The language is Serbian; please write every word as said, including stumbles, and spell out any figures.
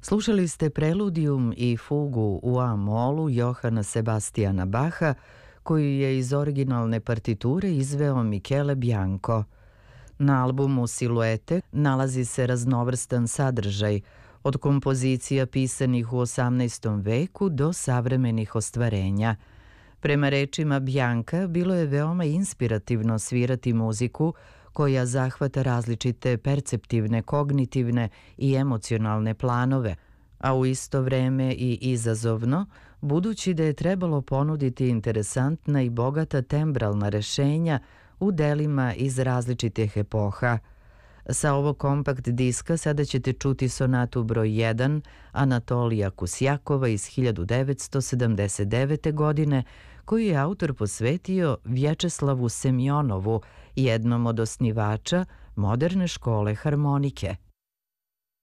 Slušali ste Preludijum i fugu u A-molu Johana Sebastijana Baha, koju je iz originalne partiture izveo Michele Bianco. Na albumu Siluete nalazi se raznovrstan sadržaj, od kompozicija pisanih u osamnaestom veku do savremenih ostvarenja. Prema rečima Bianca, bilo je veoma inspirativno svirati muziku koja zahvata različite perceptivne, kognitivne i emocionalne planove, a u isto vreme i izazovno, budući da je trebalo ponuditi interesantna i bogata tembralna rešenja u delima iz različitih epoha. Sa ovog kompakt diska sada ćete čuti sonatu broj jedan Anatolija Kusjakova iz hiljadu devetsto sedamdeset devete. godine, koju je autor posvetio Vječeslavu Semjonovu, jednom od osnivača moderne škole harmonike.